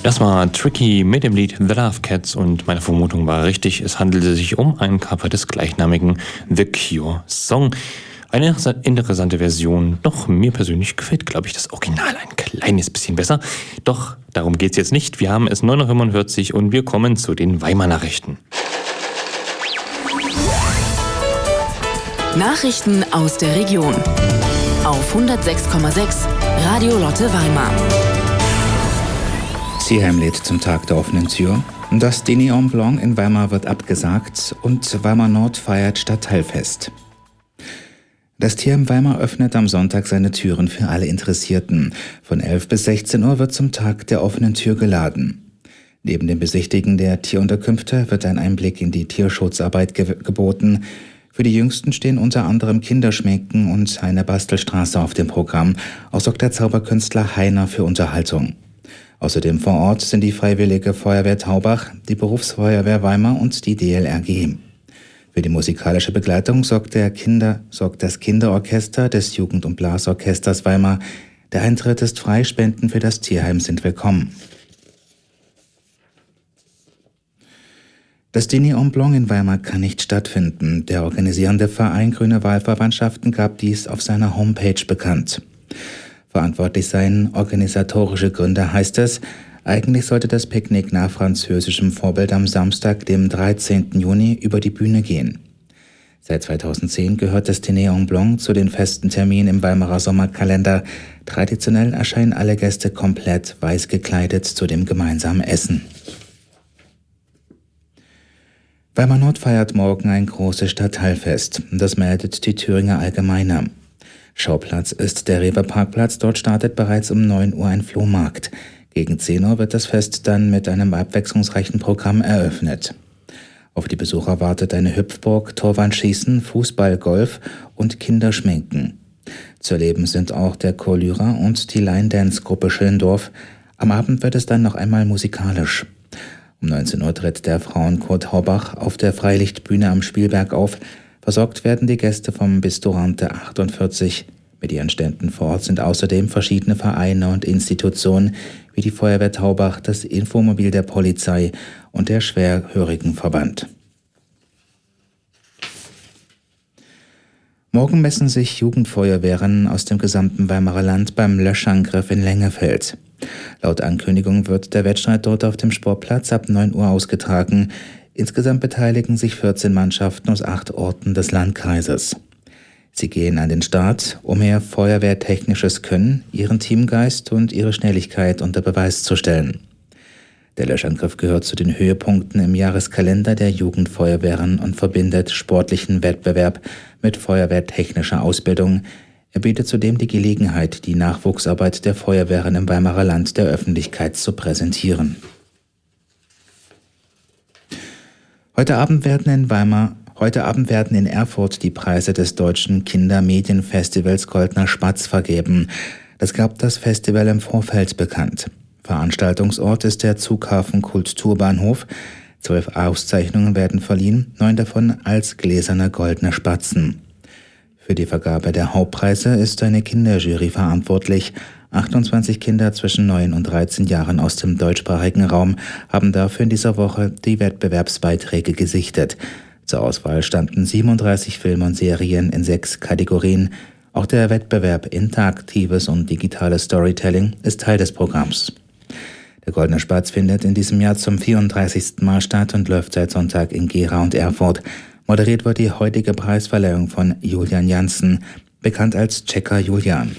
Das war Tricky mit dem Lied The Love Cats und meine Vermutung war richtig. Es handelte sich um ein Cover des gleichnamigen The Cure Song. Eine interessante Version, doch mir persönlich gefällt, glaube ich, das Original ein kleines bisschen besser. Doch darum geht es jetzt nicht. Wir haben es 9:45 Uhr und wir kommen zu den Weimar-Nachrichten. Nachrichten aus der Region auf 106,6 Radio Lotte Weimar. Tierheim lädt zum Tag der offenen Tür. Das Dîner en Blanc in Weimar wird abgesagt und Weimar Nord feiert Stadtteilfest. Das Tierheim Weimar öffnet am Sonntag seine Türen für alle Interessierten. Von 11 bis 16 Uhr wird zum Tag der offenen Tür geladen. Neben dem Besichtigen der Tierunterkünfte wird ein Einblick in die Tierschutzarbeit geboten. Für die Jüngsten stehen unter anderem Kinderschminken und eine Bastelstraße auf dem Programm. Auch sorgt der Zauberkünstler Heiner für Unterhaltung. Außerdem vor Ort sind die Freiwillige Feuerwehr Taubach, die Berufsfeuerwehr Weimar und die DLRG. Für die musikalische Begleitung sorgt das Kinderorchester des Jugend- und Blasorchesters Weimar. Der Eintritt ist frei, Spenden für das Tierheim sind willkommen. Das Dîner en Blanc in Weimar kann nicht stattfinden. Der organisierende Verein Grüne Wahlverwandtschaften gab dies auf seiner Homepage bekannt. Verantwortlich seien organisatorische Gründe, heißt es. Eigentlich sollte das Picknick nach französischem Vorbild am Samstag, dem 13. Juni, über die Bühne gehen. Seit 2010 gehört das Dîner en Blanc zu den festen Terminen im Weimarer Sommerkalender. Traditionell erscheinen alle Gäste komplett weiß gekleidet zu dem gemeinsamen Essen. Weimar Nord feiert morgen ein großes Stadtteilfest. Das meldet die Thüringer Allgemeine. Schauplatz ist der Rewe-Parkplatz. Dort startet bereits um 9 Uhr ein Flohmarkt. Gegen 10 Uhr wird das Fest dann mit einem abwechslungsreichen Programm eröffnet. Auf die Besucher wartet eine Hüpfburg, Torwandschießen, Fußball, Golf und Kinderschminken. Zu erleben sind auch der Chor Lyra und die Line-Dance-Gruppe Schillendorf. Am Abend wird es dann noch einmal musikalisch. Um 19 Uhr tritt der Frauenchor Taubach auf der Freilichtbühne am Spielberg auf. Versorgt werden die Gäste vom Bistorante 48. Mit ihren Ständen vor Ort sind außerdem verschiedene Vereine und Institutionen wie die Feuerwehr Taubach, das Infomobil der Polizei und der Schwerhörigenverband. Morgen messen sich Jugendfeuerwehren aus dem gesamten Weimarer Land beim Löschangriff in Lengefeld. Laut Ankündigung wird der Wettstreit dort auf dem Sportplatz ab 9 Uhr ausgetragen. Insgesamt beteiligen sich 14 Mannschaften aus 8 Orten des Landkreises. Sie gehen an den Start, um ihr feuerwehrtechnisches Können, ihren Teamgeist und ihre Schnelligkeit unter Beweis zu stellen. Der Löschangriff gehört zu den Höhepunkten im Jahreskalender der Jugendfeuerwehren und verbindet sportlichen Wettbewerb mit feuerwehrtechnischer Ausbildung. Er bietet zudem die Gelegenheit, die Nachwuchsarbeit der Feuerwehren im Weimarer Land der Öffentlichkeit zu präsentieren. Heute Abend werden in Erfurt die Preise des Deutschen Kindermedienfestivals Goldner Spatz vergeben. Das gab das Festival im Vorfeld bekannt. Veranstaltungsort ist der Zughafen Kulturbahnhof. 12 Auszeichnungen werden verliehen, 9 davon als gläserne goldene Spatzen. Für die Vergabe der Hauptpreise ist eine Kinderjury verantwortlich. 28 Kinder zwischen 9 und 13 Jahren aus dem deutschsprachigen Raum haben dafür in dieser Woche die Wettbewerbsbeiträge gesichtet. Zur Auswahl standen 37 Filme und Serien in 6 Kategorien. Auch der Wettbewerb Interaktives und digitales Storytelling ist Teil des Programms. Der Goldene Spatz findet in diesem Jahr zum 34. Mal statt und läuft seit Sonntag in Gera und Erfurt. Moderiert wird die heutige Preisverleihung von Julian Janssen, bekannt als Checker Julian.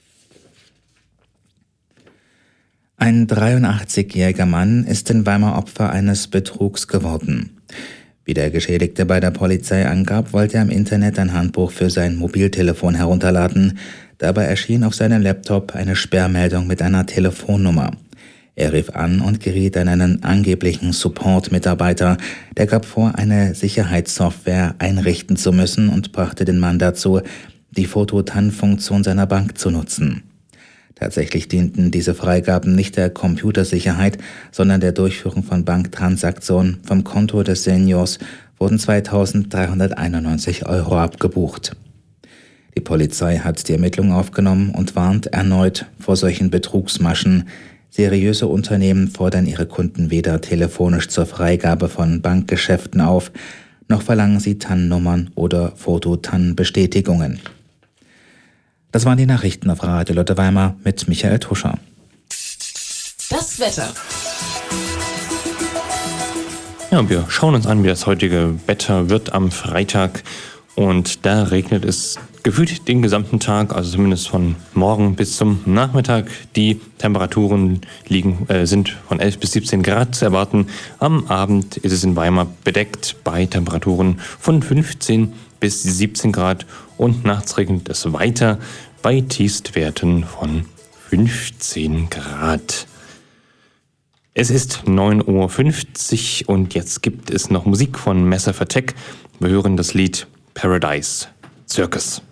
Ein 83-jähriger Mann ist in Weimar Opfer eines Betrugs geworden. Wie der Geschädigte bei der Polizei angab, wollte er im Internet ein Handbuch für sein Mobiltelefon herunterladen. Dabei erschien auf seinem Laptop eine Sperrmeldung mit einer Telefonnummer. Er rief an und geriet an einen angeblichen Support-Mitarbeiter. Der gab vor, eine Sicherheitssoftware einrichten zu müssen und brachte den Mann dazu, die Foto-TAN-Funktion seiner Bank zu nutzen. Tatsächlich dienten diese Freigaben nicht der Computersicherheit, sondern der Durchführung von Banktransaktionen. Vom Konto des Seniors wurden 2.391 € abgebucht. Die Polizei hat die Ermittlungen aufgenommen und warnt erneut vor solchen Betrugsmaschen. Seriöse Unternehmen fordern ihre Kunden weder telefonisch zur Freigabe von Bankgeschäften auf, noch verlangen sie TAN-Nummern oder Foto-TAN-Bestätigungen. Das waren die Nachrichten auf Radio Lotte Weimar mit Michael Tuscher. Das Wetter. Ja, wir schauen uns an, wie das heutige Wetter wird am Freitag. Und da regnet es gefühlt den gesamten Tag, also zumindest von morgen bis zum Nachmittag. Die Temperaturen sind von 11 bis 17 Grad zu erwarten. Am Abend ist es in Weimar bedeckt bei Temperaturen von 15 bis 17 Grad. Und nachts regnet es weiter bei Tiefstwerten von 15 Grad. Es ist 9:50 Uhr und jetzt gibt es noch Musik von Massive Attack. Wir hören das Lied Paradise Circus.